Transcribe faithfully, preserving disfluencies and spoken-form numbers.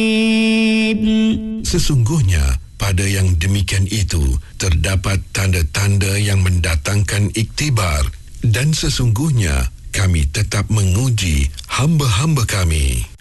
Sesungguhnya pada yang demikian itu terdapat tanda-tanda yang mendatangkan iktibar, dan sesungguhnya kami tetap menguji hamba-hamba kami.